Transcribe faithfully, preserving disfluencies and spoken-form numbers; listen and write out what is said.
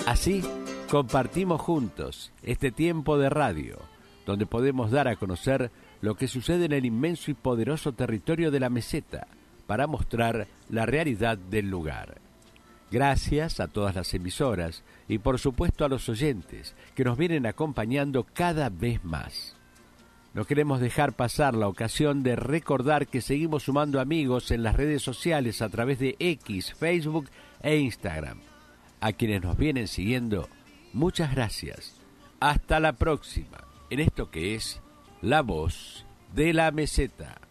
Así, compartimos juntos este tiempo de radio, donde podemos dar a conocer lo que sucede en el inmenso y poderoso territorio de la meseta, para mostrar la realidad del lugar. Gracias a todas las emisoras y por supuesto a los oyentes que nos vienen acompañando cada vez más. No queremos dejar pasar la ocasión de recordar que seguimos sumando amigos en las redes sociales a través de X, Facebook e Instagram. A quienes nos vienen siguiendo, muchas gracias. Hasta la próxima, en esto que es La Voz de la Meseta.